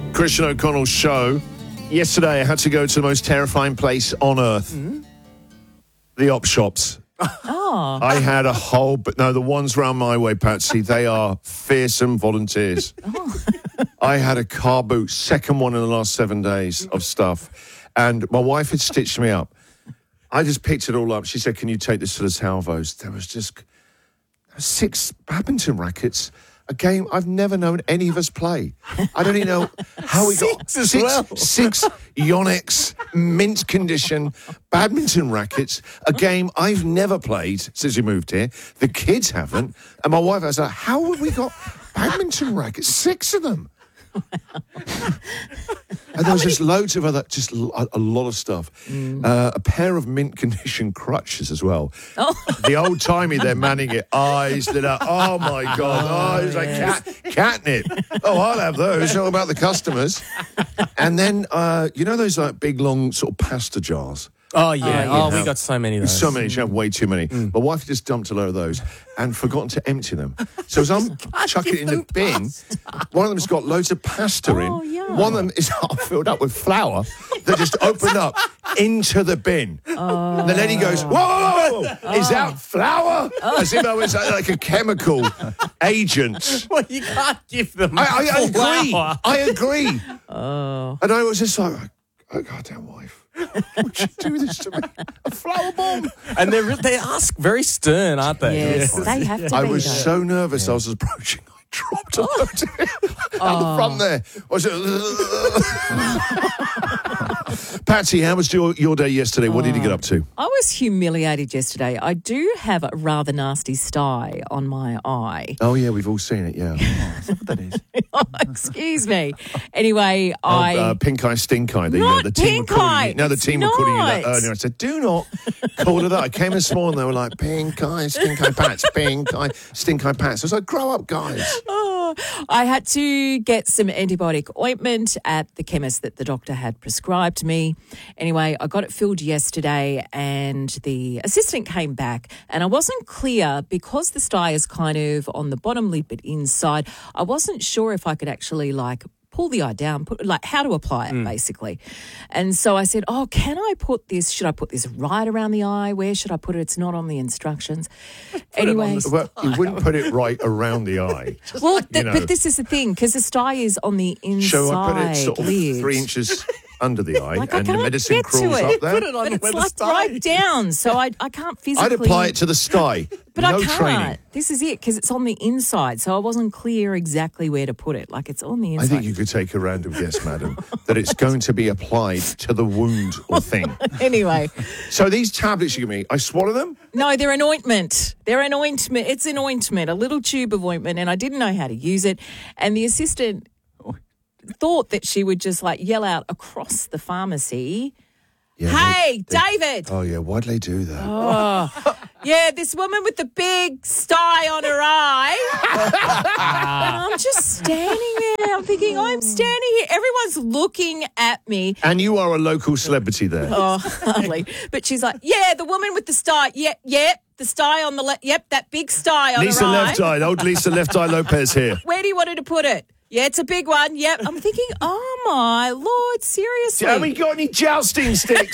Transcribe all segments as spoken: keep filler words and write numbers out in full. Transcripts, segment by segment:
Christian O'Connell show. Yesterday, I had to go to the most terrifying place on earth. Mm-hmm. The op shops. Oh. I had a whole... But no, the ones round my way, Patsy, they are fearsome volunteers. Oh. I had a car boot, second one in the last seven days of stuff. And my wife had stitched me up. I just picked it all up. She said, can you take this to the Salvos? There was just six badminton rackets. A game I've never known any of us play. I don't even know how we got six, six, well. six Yonex mint condition badminton rackets. A game I've never played since we moved here. The kids haven't. And my wife was like, how have we got badminton rackets? Six of them. And there was just loads of other, just a, a lot of stuff. Mm. Uh, a pair of mint condition crutches as well. Oh. The old timey, they're manning it. Eyes lit up. Oh my God. Oh, it's like cat, catnip. Oh, I'll have those. It's all about the customers. And then, uh, you know those like big, long sort of pasta jars? Oh, yeah. Oh, yeah. Oh, we got so many of those. So many. She had way too many. Mm. My wife just dumped a load of those and forgotten to empty them. So as I'm chucking it in the bin, pasta. One of them's got loads of pasta oh, in. Yeah. One of them is half filled up with flour that just opened up into the bin. Oh. The lady goes, whoa, whoa, whoa. Oh. Is that flour? Oh. As if I was like a chemical agent. Well, you can't give them I, I, I agree. flour. I agree. Oh. And I was just like, oh, goddamn wife. Would you do this to me? A flower bomb? And they they ask very stern, aren't they? Yes, yes. They have to I be, was though. so nervous yeah. I was approaching. I dropped a load of it out the front there. Was it? Patsy, how was your, your day yesterday? What did you get up to? I was humiliated yesterday. I do have a rather nasty sty on my eye. Oh, yeah, we've all seen it, yeah. Oh, is that what that is? Oh, excuse me. Anyway, oh, I... Uh, pink eye, stink eye. The, not uh, the team pink were calling eye. You, no, the It's team were calling you not. that earlier. I said, do not call it that. I came this morning, they were like, pink eye, stink eye, Pats, pink eye, stink eye, Pats. I was like, grow up, guys. Oh, I had to get some antibiotic ointment at the chemist that the doctor had prescribed me. Anyway, I got it filled yesterday and the assistant came back and I wasn't clear because the sty is kind of on the bottom lid but inside. I wasn't sure if I could actually like pull the eye down, put like how to apply it mm. basically. And so I said, oh, can I put this, should I put this right around the eye? Where should I put it? It's not on the instructions. Anyway. Well, you wouldn't put it right around the eye. Well, like, th- you know. but this is the thing, because the sty is on the inside So I put it sort of lid. three inches under the eye like and the medicine get crawls to up it. there. Put it on But it's where the like sty right down, so I I can't physically... I'd apply it to the sty. But no I can't. training. This is it, because it's on the inside, so I wasn't clear exactly where to put it. Like, it's on the inside. I think you could take a random guess, madam, that it's going to be applied to the wound or thing. Anyway. So these tablets you give me, I swallow them? No, they're an ointment. They're an ointment. It's an ointment, a little tube of ointment, and I didn't know how to use it. And the assistant thought that she would just, like, yell out across the pharmacy, yeah, hey, they, they, David! Oh, yeah, why'd they do that? Oh, yeah, this woman with the big sty on her eye. And I'm just standing there. I'm thinking, I'm standing here. Everyone's looking at me. And you are a local celebrity there. Oh, hardly. But she's like, yeah, the woman with the sty. Yep, yep, the sty on the left. Yep, that big sty on Lisa her eye. Left Eye, old Lisa Left Eye Lopez here. Where do you want her to put it? Yeah, it's a big one. Yep. I'm thinking, oh, my Lord, seriously. Have we got any jousting sticks?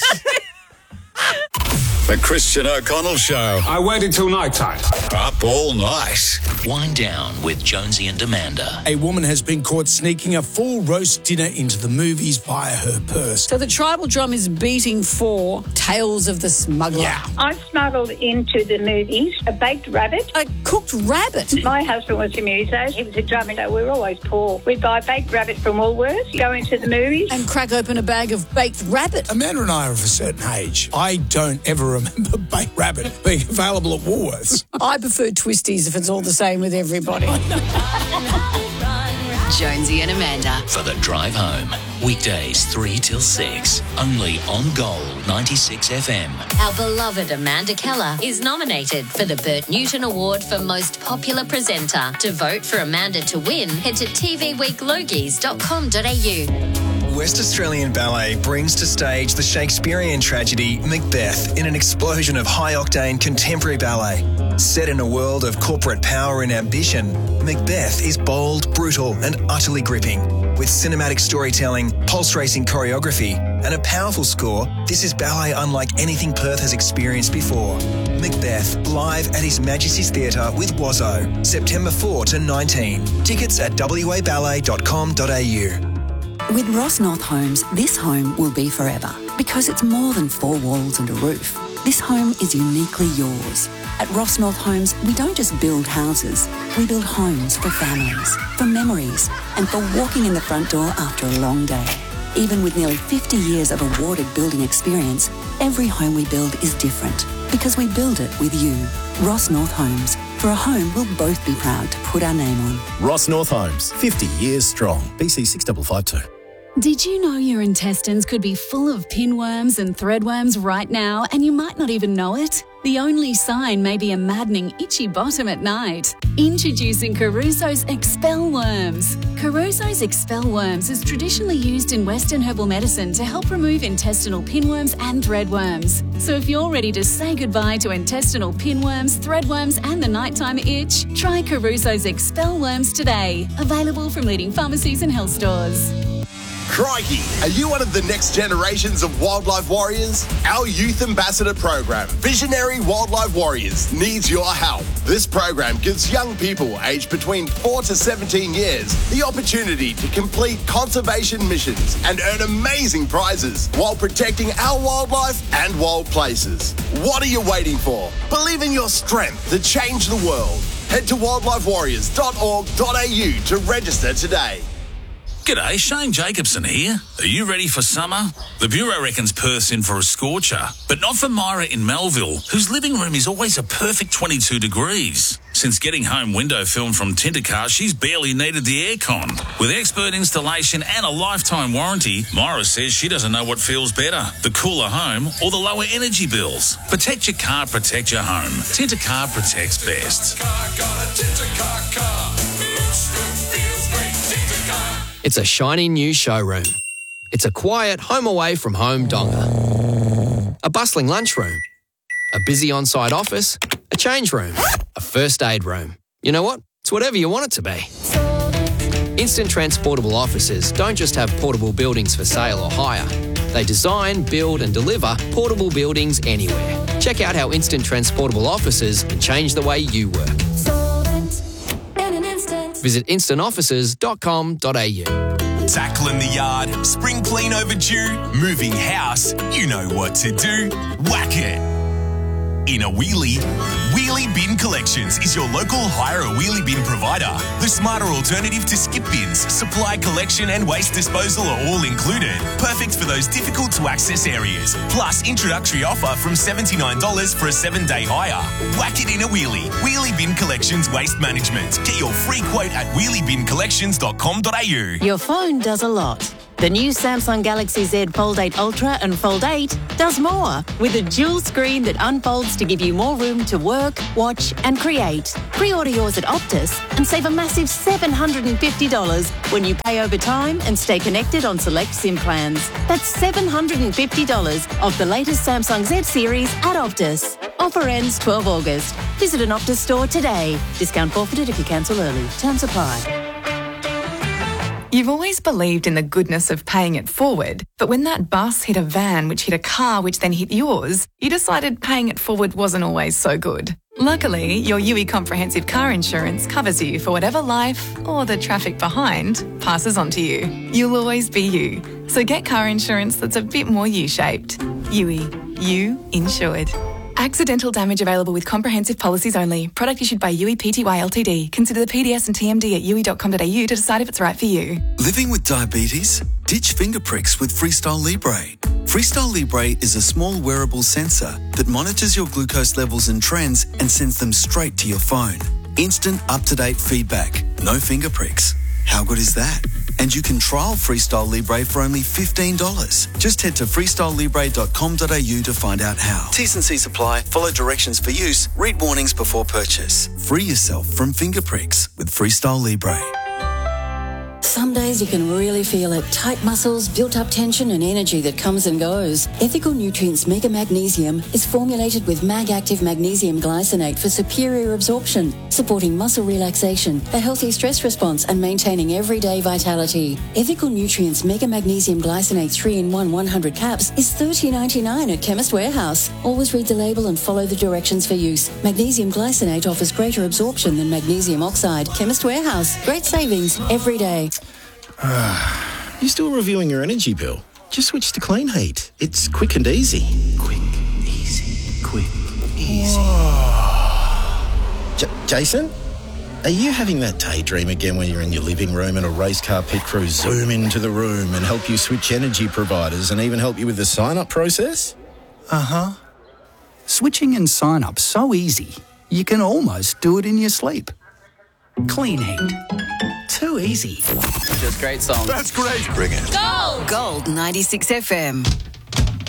The Christian O'Connell Show. I waited till night time. Up all night. Wind down with Jonesy and Amanda. A woman has been caught sneaking a full roast dinner into the movies via her purse. So the tribal drum is beating for Tales of the Smuggler. Yeah. I smuggled into the movies a baked rabbit. A cooked rabbit. My husband was a musician. He was a drummer, so we were always poor. We'd buy baked rabbit from Woolworths, go into the movies. And crack open a bag of baked rabbit. Amanda and I are of a certain age. I don't ever remember baked rabbit being available at Woolworths. I prefer twisties if it's all the same with everybody. Jonesy and Amanda. For the drive home. Weekdays three till six. Only on Gold ninety-six F M. Our beloved Amanda Keller is nominated for the Bert Newton Award for Most Popular Presenter. To vote for Amanda to win, head to t v week logies dot com dot a u. West Australian Ballet brings to stage the Shakespearean tragedy Macbeth in an explosion of high-octane contemporary ballet. Set in a world of corporate power and ambition, Macbeth is bold, brutal, and utterly gripping. With cinematic storytelling, pulse racing choreography, and a powerful score, this is ballet unlike anything Perth has experienced before. Macbeth, live at His Majesty's Theatre with Wazzo, September fourth to nineteenth. Tickets at w a ballet dot com dot a u. With Ross North Homes, this home will be forever because it's more than four walls and a roof. This home is uniquely yours. At Ross North Homes, we don't just build houses, we build homes for families, for memories, and for walking in the front door after a long day. Even with nearly fifty years of awarded building experience, every home we build is different because we build it with you. Ross North Homes, for a home we'll both be proud to put our name on. Ross North Homes, fifty years strong. B C six five five two. Did you know your intestines could be full of pinworms and threadworms right now and you might not even know it? The only sign may be a maddening itchy bottom at night. Introducing Caruso's Expel Worms. Caruso's Expel Worms is traditionally used in Western herbal medicine to help remove intestinal pinworms and threadworms. So if you're ready to say goodbye to intestinal pinworms, threadworms and the nighttime itch, try Caruso's Expel Worms today. Available from leading pharmacies and health stores. Crikey, are you one of the next generations of wildlife warriors? Our Youth Ambassador program, Visionary Wildlife Warriors, needs your help. This program gives young people aged between four to seventeen years the opportunity to complete conservation missions and earn amazing prizes while protecting our wildlife and wild places. What are you waiting for? Believe in your strength to change the world. Head to wildlife warriors dot org dot a u to register today. G'day, Shane Jacobson here. Are you ready for summer? The Bureau reckons Perth's in for a scorcher, but not for Myra in Melville, whose living room is always a perfect twenty-two degrees. Since getting home window film from Tintercar, she's barely needed the aircon. With expert installation and a lifetime warranty, Myra says she doesn't know what feels better, the cooler home or the lower energy bills. Protect your car, protect your home. Tintercar protects best. It's a shiny new showroom. It's a quiet home away from home donga. A bustling lunchroom. A busy on-site office. A change room. A first aid room. You know what? It's whatever you want it to be. Instant Transportable Offices don't just have portable buildings for sale or hire. They design, build and deliver portable buildings anywhere. Check out how Instant Transportable Offices can change the way you work. Visit instant offices dot com dot a u. Tackling the yard, spring clean overdue, moving house, you know what to do. Whack it. In a wheelie, Wheelie Bin Collections is your local hire a wheelie bin provider. The smarter alternative to skip bins, supply collection and waste disposal are all included. Perfect for those difficult to access areas. Plus introductory offer from seventy-nine dollars for a seven day hire. Whack it in a wheelie. Wheelie Bin Collections Waste Management. Get your free quote at wheelie bin collections dot com dot a u. Your phone does a lot. The new Samsung Galaxy Z Fold eight Ultra and Fold eight does more with a dual screen that unfolds to give you more room to work, watch and create. Pre-order yours at Optus and save a massive seven hundred fifty dollars when you pay over time and stay connected on select SIM plans. That's seven hundred fifty dollars off the latest Samsung Z series at Optus. Offer ends twelfth August. Visit an Optus store today. Discount forfeited if you cancel early. Terms apply. You've always believed in the goodness of paying it forward, but when that bus hit a van which hit a car which then hit yours, you decided paying it forward wasn't always so good. Luckily, your U I Comprehensive Car Insurance covers you for whatever life, or the traffic behind, passes on to you. You'll always be you. So get car insurance that's a bit more U-shaped. U I. You insured. Accidental damage available with comprehensive policies only. Product issued by U I Pty Ltd. Consider the P D S and T M D at u i dot com dot a u to decide if it's right for you. Living with diabetes? Ditch finger pricks with Freestyle Libre. Freestyle Libre is a small wearable sensor that monitors your glucose levels and trends and sends them straight to your phone. Instant, up-to-date feedback. No finger pricks. How good is that? And you can trial Freestyle Libre for only fifteen dollars. Just head to freestyle libre dot com dot a u to find out how. T's and C's apply. Follow directions for use. Read warnings before purchase. Free yourself from finger pricks with Freestyle Libre. Some days you can really feel it. Tight muscles, built-up tension and energy that comes and goes. Ethical Nutrients Mega Magnesium is formulated with Mag-Active Magnesium Glycinate for superior absorption, supporting muscle relaxation, a healthy stress response and maintaining everyday vitality. Ethical Nutrients Mega Magnesium Glycinate three in one one hundred caps is thirty dollars ninety-nine at Chemist Warehouse. Always read the label and follow the directions for use. Magnesium Glycinate offers greater absorption than magnesium oxide. Chemist Warehouse. Great savings every day. You still reviewing your energy bill? Just switch to Clean Heat. It's quick and easy. Quick, easy, quick, easy. J- Jason? Are you having that daydream again when you're in your living room and a race car pit crew zoom into the room and help you switch energy providers and even help you with the sign-up process? Uh-huh. Switching and sign-up so easy, you can almost do it in your sleep. Clean Heat. Too easy. Just great songs. That's great. Bring it. Gold! Gold ninety-six F M.